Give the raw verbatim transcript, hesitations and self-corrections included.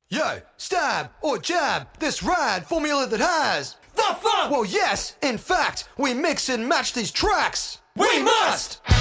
Yo, stab or jab, this rad formula that has the funk! Well, yes, in fact, we mix and match these tracks. We must!